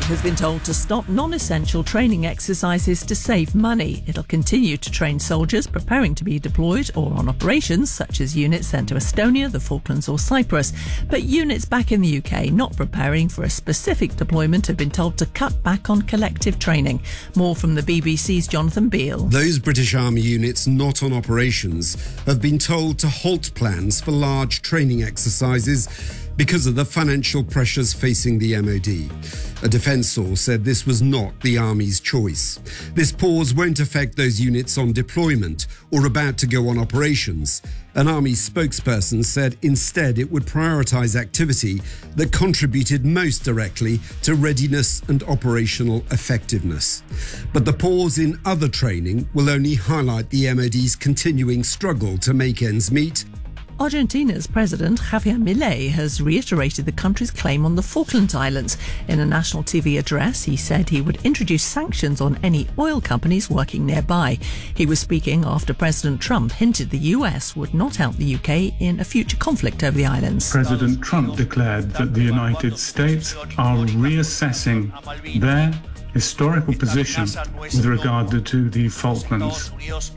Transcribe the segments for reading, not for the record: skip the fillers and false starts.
has been told to stop non-essential training exercises to save money. It'll continue to train soldiers preparing to be deployed or on operations, such as units sent to Estonia, the Falklands or Cyprus. But units back in the UK not preparing for a specific deployment have been told to cut back on collective training. More from the BBC's Jonathan Beale. Those British Army units not on operations have been told to halt plans for large training exercises because of the financial pressures facing the MOD. A defence source said this was not the Army's choice. This pause won't affect those units on deployment or about to go on operations. An Army spokesperson said instead it would prioritise activity that contributed most directly to readiness and operational effectiveness. But the pause in other training will only highlight the MOD's continuing struggle to make ends meet. Argentina's President Javier Milei has reiterated the country's claim on the Falkland Islands. In a national TV address, he said he would introduce sanctions on any oil companies working nearby. He was speaking after President Trump hinted the US would not help the UK in a future conflict over the islands. President Trump declared that the United States are reassessing their historical position with regard to the Falklands.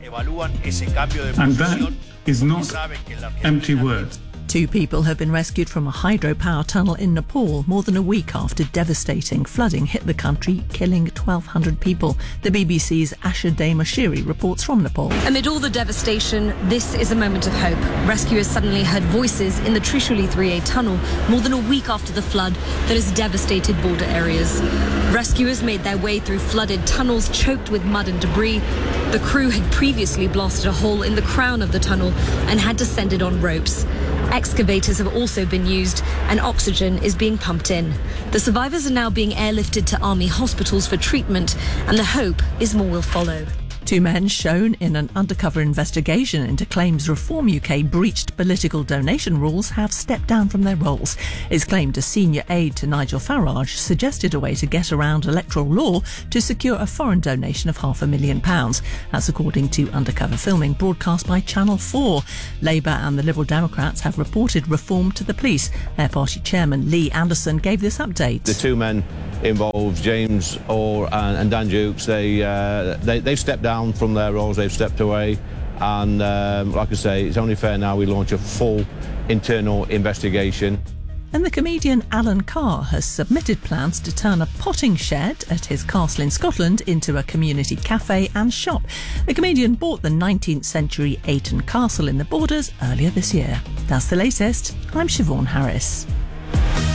And that is not empty words. 2 people have been rescued from a hydropower tunnel in Nepal more than a week after devastating flooding hit the country, killing 1,200 people. The BBC's Asha Mashiri reports from Nepal. Amid all the devastation, this is a moment of hope. Rescuers suddenly heard voices in the Trishuli 3A tunnel more than a week after the flood that has devastated border areas. Rescuers made their way through flooded tunnels choked with mud and debris. The crew had previously blasted a hole in the crown of the tunnel and had descended on ropes. Excavators have also been used and oxygen is being pumped in. The survivors are now being airlifted to army hospitals for treatment, and the hope is more will follow. 2 men shown in an undercover investigation into claims Reform UK breached political donation rules have stepped down from their roles. It's claimed a senior aide to Nigel Farage suggested a way to get around electoral law to secure a foreign donation of £500,000. That's according to undercover filming broadcast by Channel 4. Labour and the Liberal Democrats have reported reform to the police. Their party chairman Lee Anderson gave this update. The 2 men involved, James Orr and Dan Dukes, they've stepped down from their roles, they've stepped away, and like I say, it's only fair now we launch a full internal investigation. And the comedian Alan Carr has submitted plans to turn a potting shed at his castle in Scotland into a community cafe and shop. The comedian bought the 19th century Ayton Castle in the Borders earlier this year. That's the latest. I'm Siobhan Harris.